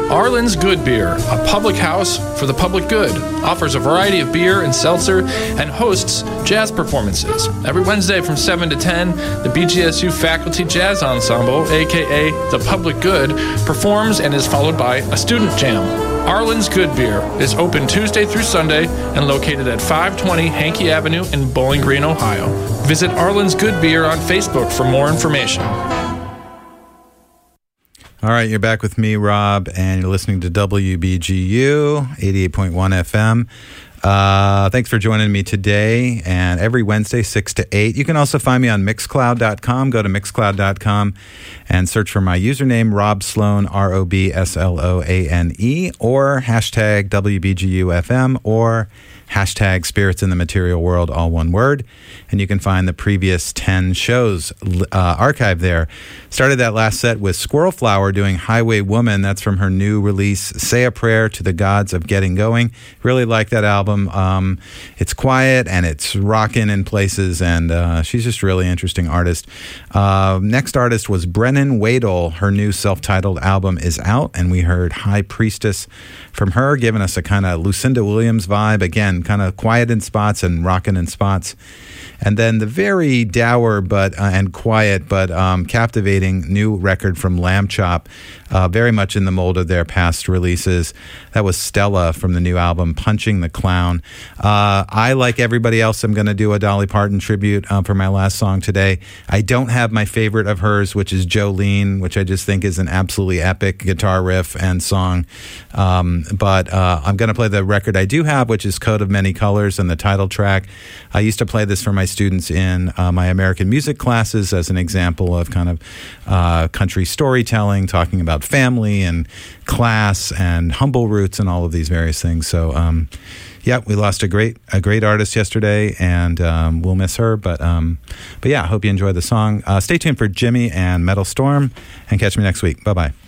Arlen's Good Beer, a public house for the public good, offers a variety of beer and seltzer and hosts jazz performances. Every Wednesday from 7 to 10, the BGSU Faculty Jazz Ensemble, aka The Public Good, performs and is followed by a student jam. Arlen's Good Beer is open Tuesday through Sunday and located at 520 Hankey Avenue in Bowling Green, Ohio. Visit Arlen's Good Beer on Facebook for more information. All right, you're back with me, Rob, and you're listening to WBGU 88.1 FM. Thanks for joining me today, and every Wednesday, 6 to 8. You can also find me on Mixcloud.com. Go to Mixcloud.com and search for my username, Rob Sloane, ROBSLOANE, or hashtag WBGUFM, or hashtag Spirits in the Material World, all one word. And you can find the previous 10 shows archived there. Started that last set with Squirrel Flower doing Highway Woman. That's from her new release, Say a Prayer to the Gods of Getting Going. Really like that album. It's quiet and it's rocking in places, and she's just a really interesting artist. Next artist was Brennan Wadle. Her new self-titled album is out, and we heard High Priestess from her, giving us a kind of Lucinda Williams vibe. Again, kind of quiet in spots and rocking in spots. And then the very dour and quiet but captivating new record from Lamb Chop, very much in the mold of their past releases. That was Stella from the new album, Punching the Clown. I, like everybody else, am going to do a Dolly Parton tribute for my last song today. I don't have my favorite of hers, which is Jolene, which I just think is an absolutely epic guitar riff and song. But I'm going to play the record I do have, which is Coat of Many Colors and the title track. I used to play this for my students in my American music classes as an example of kind of country storytelling, talking about family and class and humble roots and all of these various things. So, yeah, we lost a great artist yesterday, and we'll miss her. But yeah, I hope you enjoy the song. Stay tuned for Jimmy and Metal Storm, and catch me next week. Bye-bye.